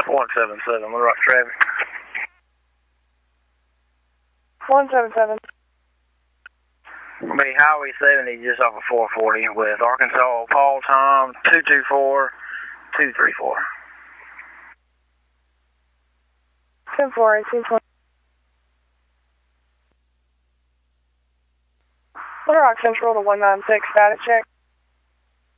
177, Little Rock traffic. 177. Be Highway 70 just off of 440 with Arkansas Paul Tom 224 234. 10-4, 18-20. Little Rock Central to 196, status check.